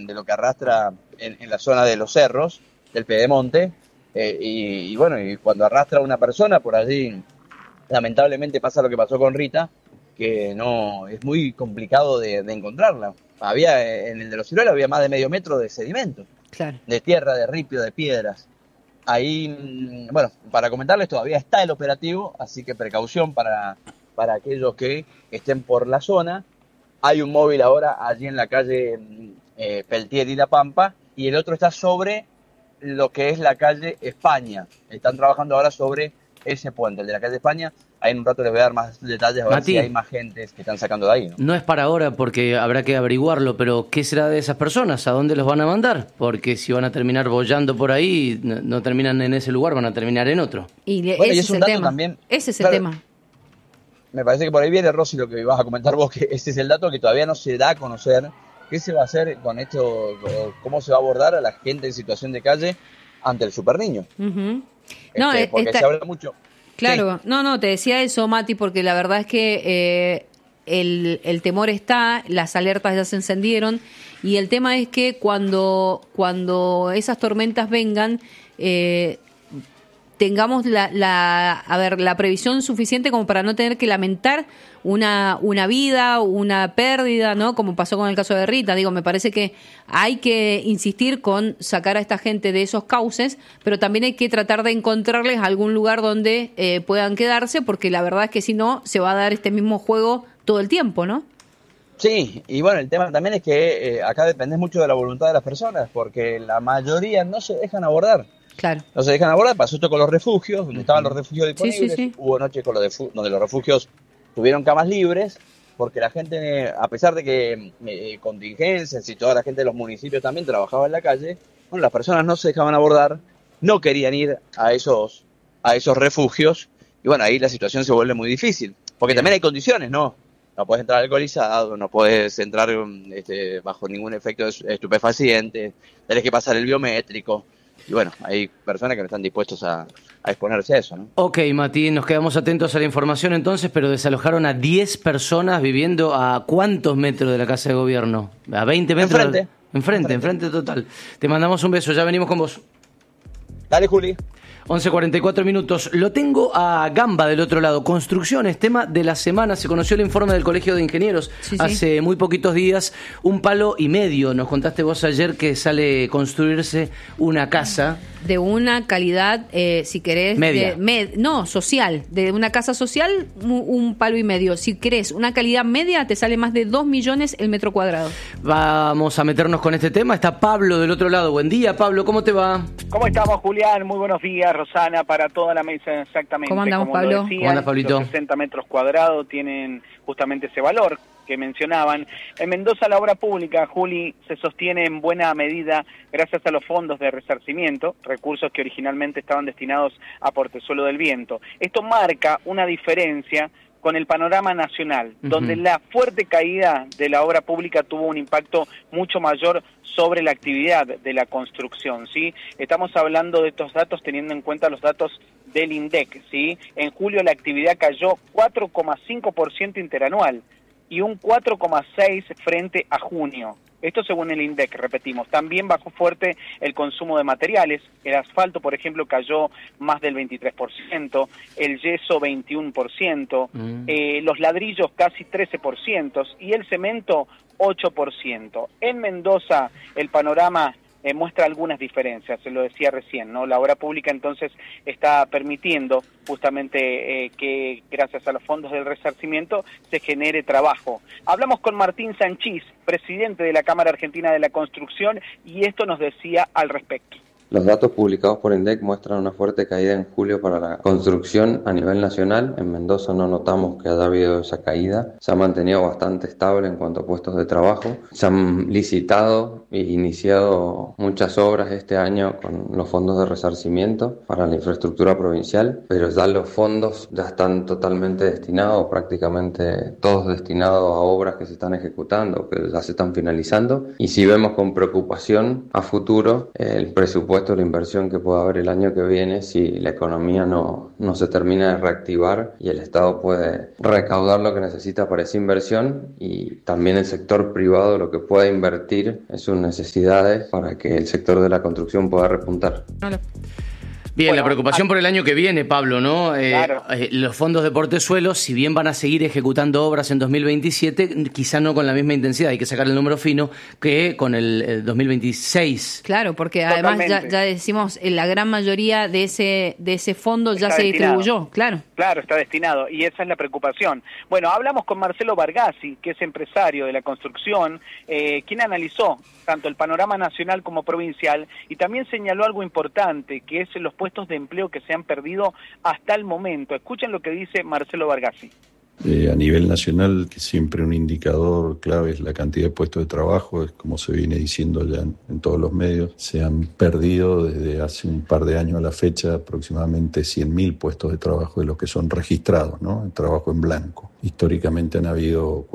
de lo que arrastra en la zona de los cerros, del Pedemonte, y bueno, y cuando arrastra a una persona por allí, lamentablemente pasa lo que pasó con Rita, que no es muy complicado de encontrarla. En el de los Ciruelos había más de medio metro de sedimento, Claro. de tierra, de ripio, de piedras. Ahí, bueno, para comentarles, todavía está el operativo, así que precaución para aquellos que estén por la zona. Hay un móvil ahora allí en la calle Peltier y La Pampa, y el otro está sobre lo que es la calle España. Están trabajando ahora sobre ese puente, el de la calle España. Ahí en un rato les voy a dar más detalles, a ver si hay más gentes que están sacando de ahí, ¿no? No es para ahora porque habrá que averiguarlo, pero ¿qué será de esas personas? ¿A dónde los van a mandar? Porque si van a terminar boyando por ahí, no terminan en ese lugar, van a terminar en otro. Y bueno, ese y es un dato tema. También, ese es claro, el tema. Me parece que por ahí viene, Rosy, lo que ibas a comentar vos, que ese es el dato que todavía no se da a conocer. ¿Qué se va a hacer con esto? ¿Cómo se va a abordar a la gente en situación de calle ante el superniño? Uh-huh. Porque se habla mucho. Claro, sí. No, te decía eso, Mati, porque la verdad es que el temor está, las alertas ya se encendieron, y el tema es que cuando esas tormentas vengan, tengamos la previsión suficiente como para no tener que lamentar una vida, una pérdida, ¿no? Como pasó con el caso de Rita. Digo, me parece que hay que insistir con sacar a esta gente de esos cauces, pero también hay que tratar de encontrarles algún lugar donde puedan quedarse, porque la verdad es que si no, se va a dar este mismo juego todo el tiempo, ¿no? Sí, y bueno, el tema también es que acá depende mucho de la voluntad de las personas, porque la mayoría no se dejan abordar. Claro. No se dejan abordar. Pasó esto con los refugios, donde estaban los refugios disponibles. Sí. Hubo noches donde los refugios tuvieron camas libres, porque la gente, a pesar de que contingencias y toda la gente de los municipios también trabajaba en la calle, bueno, las personas no se dejaban abordar, no querían ir a esos refugios, y bueno, ahí la situación se vuelve muy difícil, porque también hay condiciones, ¿no? No puedes entrar alcoholizado, no puedes entrar bajo ningún efecto estupefaciente, tenés que pasar el biométrico. Y bueno, hay personas que no están dispuestos a exponerse a eso, ¿no? Ok, Mati, nos quedamos atentos a la información entonces, pero desalojaron a 10 personas viviendo a ¿cuántos metros de la Casa de Gobierno? ¿A 20 metros? Enfrente total. Te mandamos un beso, ya venimos con vos. Dale, Juli. 11:44 minutos. Lo tengo a Gamba del otro lado. Construcciones, tema de la semana. Se conoció el informe del Colegio de Ingenieros hace muy poquitos días. 1,5 palos. Nos contaste vos ayer que sale construirse una casa. De una calidad, si querés... Media. Social. De una casa social, 1,5 palos. Si querés una calidad media, te sale más de 2 millones el metro cuadrado. Vamos a meternos con este tema. Está Pablo del otro lado. Buen día, Pablo. ¿Cómo te va? ¿Cómo estamos, Julián? Muy buenos días, Rosana, para toda la mesa, exactamente. ¿Cómo andamos, como Pablo? Lo decían, ¿Cómo anda, Pablito? Los 60 metros cuadrados tienen justamente ese valor que mencionaban. En Mendoza la obra pública, Juli, se sostiene en buena medida gracias a los fondos de resarcimiento, recursos que originalmente estaban destinados a Portezuelo del Viento. Esto marca una diferencia con el panorama nacional, donde la fuerte caída de la obra pública tuvo un impacto mucho mayor sobre la actividad de la construcción, ¿sí? Estamos hablando de estos datos teniendo en cuenta los datos del INDEC, ¿sí? En julio la actividad cayó 4,5% interanual y un 4,6% frente a junio. Esto según el INDEC, repetimos. También bajó fuerte el consumo de materiales. El asfalto, por ejemplo, cayó más del 23%, el yeso 21%, los ladrillos casi 13% y el cemento 8%. En Mendoza el panorama muestra algunas diferencias, se lo decía recién, ¿no? La obra pública entonces está permitiendo justamente que gracias a los fondos del resarcimiento se genere trabajo. Hablamos con Martín Sanchís, presidente de la Cámara Argentina de la Construcción, y esto nos decía al respecto. Los datos publicados por INDEC muestran una fuerte caída en julio para la construcción a nivel nacional. En Mendoza no notamos que haya habido esa caída. Se ha mantenido bastante estable en cuanto a puestos de trabajo. Se han licitado e iniciado muchas obras este año con los fondos de resarcimiento para la infraestructura provincial, pero ya los fondos ya están totalmente destinados, prácticamente todos destinados a obras que se están ejecutando, que ya se están finalizando. Y si vemos con preocupación a futuro, el presupuesto supuesto, la inversión que pueda haber el año que viene si la economía no se termina de reactivar y el Estado puede recaudar lo que necesita para esa inversión, y también el sector privado lo que pueda invertir en sus necesidades para que el sector de la construcción pueda repuntar. Bien, bueno, la preocupación por el año que viene, Pablo, ¿no? Claro. Los fondos de Portezuelo, si bien van a seguir ejecutando obras en 2027, quizá no con la misma intensidad, hay que sacar el número fino, que con el 2026. Claro, porque además ya decimos, la gran mayoría de ese fondo ya se distribuyó, claro. Claro, está destinado, y esa es la preocupación. Bueno, hablamos con Marcelo Bargassi, que es empresario de la construcción, quien analizó tanto el panorama nacional como provincial, y también señaló algo importante, que es los puestos de empleo que se han perdido hasta el momento. Escuchen lo que dice Marcelo Bargassi. A nivel nacional, que siempre un indicador clave es la cantidad de puestos de trabajo, es como se viene diciendo ya en todos los medios, se han perdido desde hace un par de años a la fecha aproximadamente 100.000 puestos de trabajo de los que son registrados, ¿no? El trabajo en blanco. Históricamente han habido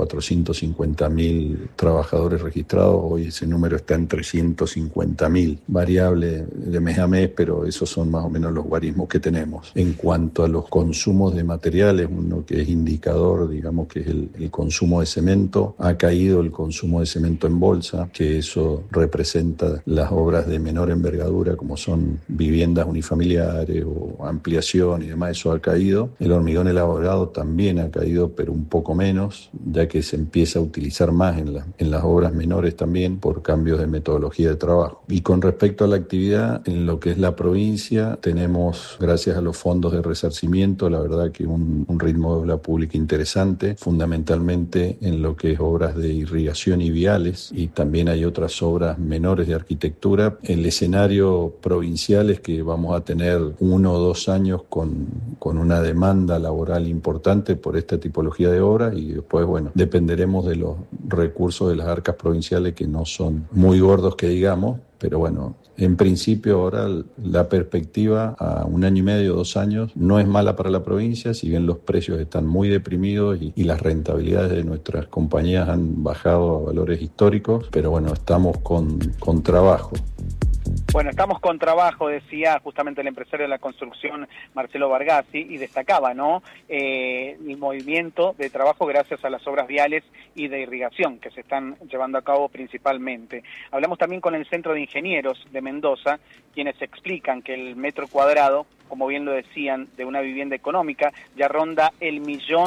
450.000 trabajadores registrados, hoy ese número está en 350.000, variable de mes a mes, pero esos son más o menos los guarismos que tenemos. En cuanto a los consumos de materiales, uno que es indicador, digamos que es el consumo de cemento, ha caído el consumo de cemento en bolsa, que eso representa las obras de menor envergadura, como son viviendas unifamiliares o ampliación y demás, eso ha caído. El hormigón elaborado también ha caído, pero un poco menos, ya que se empieza a utilizar más en las obras menores también por cambios de metodología de trabajo. Y con respecto a la actividad, en lo que es la provincia, tenemos, gracias a los fondos de resarcimiento, la verdad que un ritmo de obra pública interesante, fundamentalmente en lo que es obras de irrigación y viales, y también hay otras obras menores de arquitectura. El escenario provincial es que vamos a tener 1 o 2 años con una demanda laboral importante por esta tipología de obras, y después, bueno, dependeremos de los recursos de las arcas provinciales, que no son muy gordos que digamos, pero bueno, en principio ahora la perspectiva a 1 año y medio, 2 años, no es mala para la provincia, si bien los precios están muy deprimidos y las rentabilidades de nuestras compañías han bajado a valores históricos, pero bueno, estamos con trabajo. Bueno, estamos con trabajo, decía justamente el empresario de la construcción Marcelo Bargassi, y destacaba, ¿no?, el movimiento de trabajo gracias a las obras viales y de irrigación que se están llevando a cabo principalmente. Hablamos también con el Centro de Ingenieros de Mendoza, quienes explican que el metro cuadrado, como bien lo decían, de una vivienda económica ya ronda el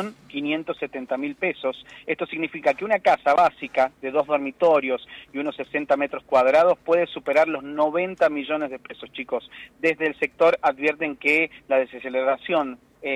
1.570.000 pesos. Esto significa que una casa básica de 2 dormitorios y unos 60 metros cuadrados puede superar los 90 millones de pesos, chicos. Desde el sector advierten que la desaceleración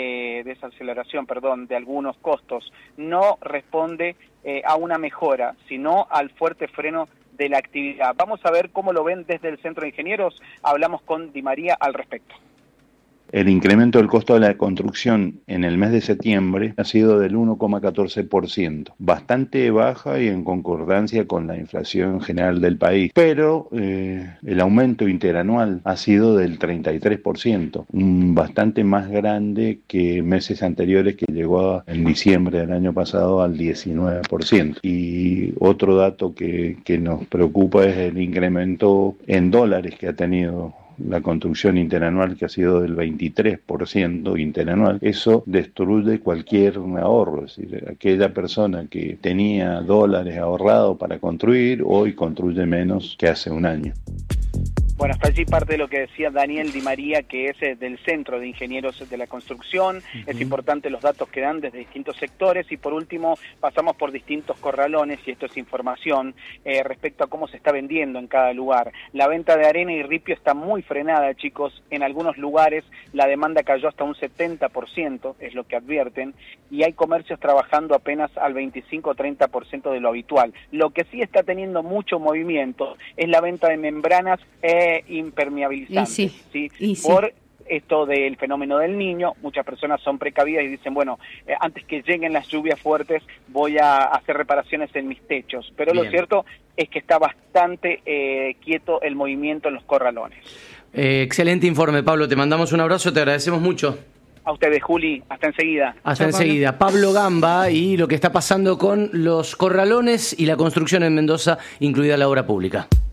de algunos costos no responde a una mejora, sino al fuerte freno de la actividad. Vamos a ver cómo lo ven desde el Centro de Ingenieros. Hablamos con Di María al respecto. El incremento del costo de la construcción en el mes de septiembre ha sido del 1,14%, bastante baja y en concordancia con la inflación general del país, pero el aumento interanual ha sido del 33%, bastante más grande que meses anteriores, que llegó en diciembre del año pasado al 19%. Y otro dato que nos preocupa es el incremento en dólares que ha tenido la construcción interanual, que ha sido del 23% interanual. Eso destruye cualquier ahorro, es decir, aquella persona que tenía dólares ahorrados para construir, hoy construye menos que hace un año. Bueno, hasta allí parte de lo que decía Daniel Di María, que es del Centro de Ingenieros de la Construcción. Es importante los datos que dan desde distintos sectores, y por último pasamos por distintos corralones, y esto es información respecto a cómo se está vendiendo en cada lugar. La venta de arena y ripio está muy frenada, chicos. En algunos lugares la demanda cayó hasta un 70%, es lo que advierten, y hay comercios trabajando apenas al 25 o 30% de lo habitual. Lo que sí está teniendo mucho movimiento es la venta de membranas impermeabilizantes, ¿sí? Por esto del fenómeno del Niño, muchas personas son precavidas y dicen, bueno, antes que lleguen las lluvias fuertes voy a hacer reparaciones en mis techos, pero Bien. Lo cierto es que está bastante quieto el movimiento en los corralones. Excelente informe, Pablo, te mandamos un abrazo, te agradecemos mucho. A ustedes, Juli, hasta enseguida. Hasta enseguida. Pablo Gamba y lo que está pasando con los corralones y la construcción en Mendoza, incluida la obra pública.